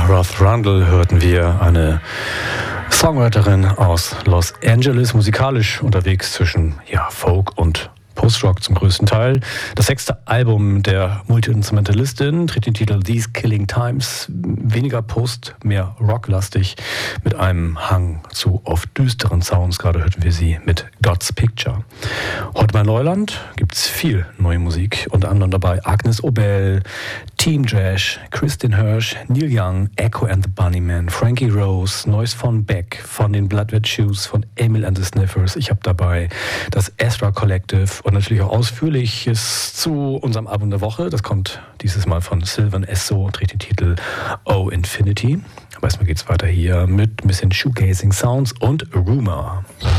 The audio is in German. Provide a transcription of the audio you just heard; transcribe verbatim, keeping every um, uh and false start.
Ruth Rundle hörten wir, eine Songwriterin aus Los Angeles, musikalisch unterwegs zwischen ja, Folk und Post-Rock zum größten Teil. Das sechste Album der Multi-Instrumentalistin trägt den Titel These Killing Times. Weniger Post, mehr Rocklastig, mit einem Hang zu oft düsteren Sounds. Gerade hörten wir sie mit God's Picture. Heute bei Neuland gibt es viel neue Musik, unter anderem dabei Agnes Obel, Team Josh, Kristin Hirsch, Neil Young, Echo and the Bunnymen, Frankie Rose, Neues von Beck, von den Blood Red Shoes, von Emil and the Sniffers. Ich habe dabei das Ezra Collective und natürlich auch Ausführliches zu unserem Album der Woche. Das kommt dieses Mal von Sylvan Esso, trägt den Titel Oh Infinity. Aber erstmal geht's weiter hier mit ein bisschen Shoegazing Sounds und Rumor.